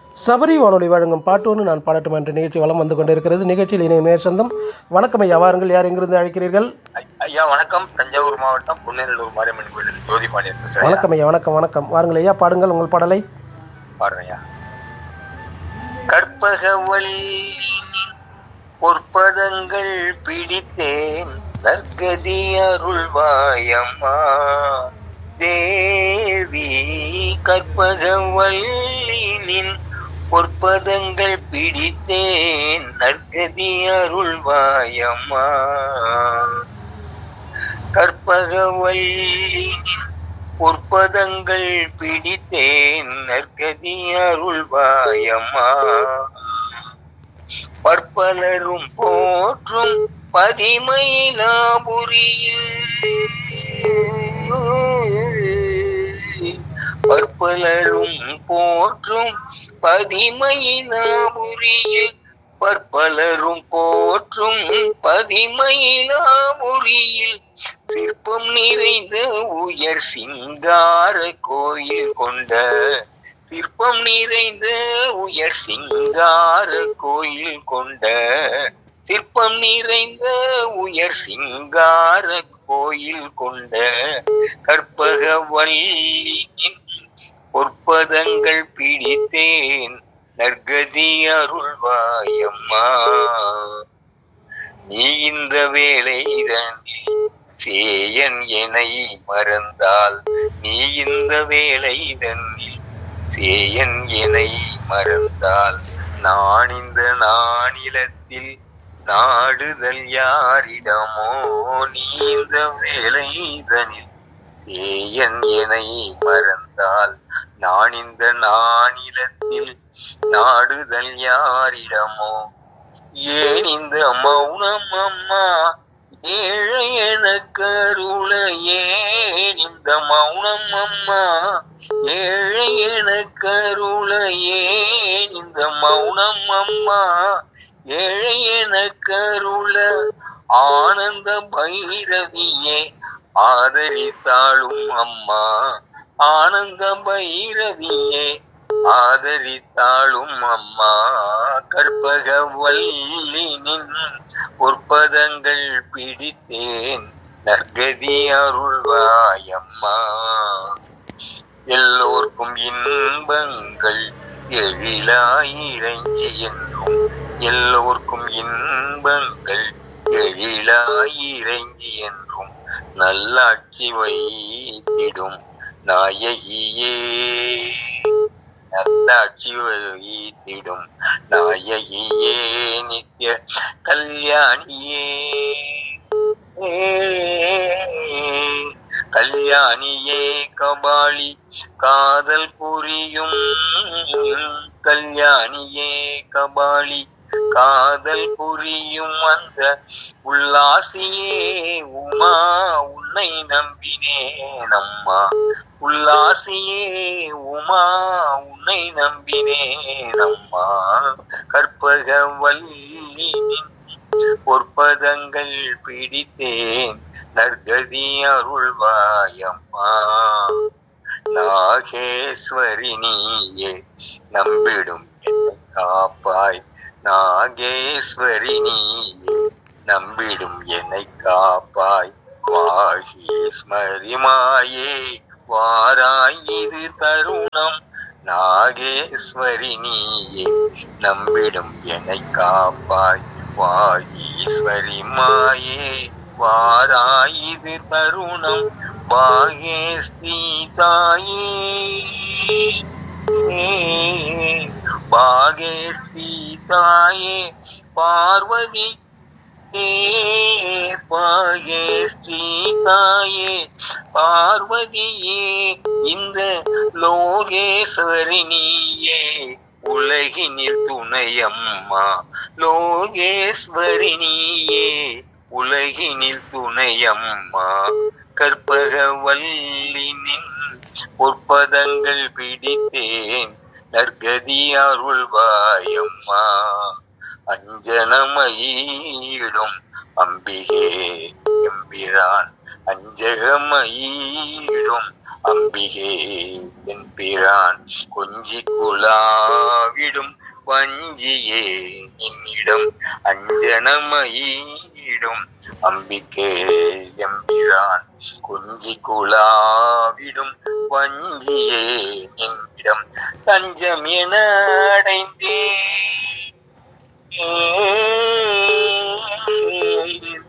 சபரி வானொலி வழங்கும் பாட்டு ஒன்று நான் பாடட்டும் என்ற நிகழ்ச்சி வலம் வந்து கொண்டிருக்கிறது. நிகழ்ச்சியில் இணைய நேர் சொந்தம். வணக்கம் ஐயா, வாருங்கள். யார் எங்கிருந்து அழைக்கிறீர்கள்? ஐயா வணக்கம். தஞ்சாவூர் மாவட்டம் புன்னேநல்லூர் மாரியம்மன் கோயில் ஜோதிபாணி. வணக்கம் ஐயா, வணக்கம் வணக்கம். வாருங்கள் ஐயா, பாடுங்கள் உங்கள் பாடலை. பாடுறேன். கற்பகவல்லி பொற்பதங்கள் பிடித்தேன், நற்கதி அருள்வாயம்மா தேவி. கற்பகவல்லினின் பொற்பதங்கள் பிடித்தேன், நற்கதி அருள்வாயம்மா. கற்பகவல்லினின் பொற்பதங்கள் பிடித்தேன், நற்கதி அருள்வாயம்மா. பற்பலரும் போற்றும் பதிமயிலாபுரியில், பற்பலரும் போற்றும் பதிமயிலாபுரியில், பற்பலரும் போற்றும் பதிமயிலாபுரியில், சிற்பம் நிறைந்த உயர் சிங்கார கோயில் கொண்ட, சிற்பம் நிறைந்த உயர் சிங்கார கோயில் கொண்ட, சிற்பம் நிறைந்த உயர் சிங்கார கோயில் கொண்ட கற்பகவல்லியின் பொற்பதங்கள் பிடித்தேன், நற்கதி அருள்வாயம்மா. நீ இந்த வேளைதனில் சேயன் எனை மறந்தால், நீ இந்த வேளைதனில் சேயன் எனை மறந்தால், நான் இந்த நானிலத்தில் நாடுதல் யாரிடமோ. நீ இந்த வேளைதனில் சேயன் எனை மறந்தால், நான் இந்த நானிலத்தில் நாடுதல் யாரிடமோ. ஏன் இந்த மௌனம் அம்மா ஏழை எனக்கருள, ஏன் இந்த மௌனம் அம்மா ஏழை எனக்கருள, ஏன் இந்த மௌனம் அம்மா ஏழை எனக்கருள. ஆனந்த பைரவியே ஆதரித்தாளும் அம்மா, ஆனந்த பைரவியே ஆதரித்தாளும் அம்மா. கற்பகவல்லினின் பொற்பதங்கள் பிடித்தேன், நற்கதி அருள்வாயம்மா. எல்லோர்க்கும் இன்பங்கள் எழிலாயிரஞ்சி என்றும், எல்லோர்க்கும் இன்பங்கள் எழிலாயிரஞ்சி என்றும், நல்லாட்சி வைத்திடும் நாயகியே, நல்லாட்சி வைத்திடும் நாயகியே, நித்ய கல்யாணியே, கல்யாணியே கபாலி காதல் புரியும், கல்யாணியே கபாலி காதல் புரியும் அந்த உல்லாசியே உமா, உன்னை நம்பினேன் அம்மா. உல்லாசியே உமா, உன்னை நம்பினேன் அம்மா. கற்பகவல்லினின் பொற்பதங்கள் பிடித்தேன், நற்கதி அருள்வாயம்மா. நாகேஸ்வரி நீயே நம்பிடும் என்னை காப்பாய், நாகேஸ்வரி நீயே நம்பிடும் என்னை காப்பாய். வாகீஸ்வரி மாயே வாராய் இது தருணம், நாகேஸ்வரி நீயே நம்பிடும் என்னை காப்பாய். வாகீஸ்வரி மாயே வாராய் இது தருணம், பாகேஸ்ரீ தாயே, பாகேஸ்ரீ தாயே பார்வதி, பாகேஸ்ரீ தாயே பார்வதியே, இந்த லோகேஸ்வரி நீயே உலகினில் துணையம்மா. லோகேஸ்வரி நீயே உலகினில் துணையம்மா. கற்பகவல்லினின் பொற்பதங்கள் பிடித்தேன், நற்கதி அருள்வாயம்மா. அஞ்சனமயிடும் அம்பிகே எம்பிரான், அஞ்சகமயிடும் அம்பிகே என் பிரான் கொஞ்சி குழாவிடும் வஞ்சியே என்னிடம் அஞ்சனமயிடும் அம்பிகே எம்பிரான் கொஞ்சி குழாவிடும் வஞ்சியே என்னிடம் தஞ்சம் என அடைந்தே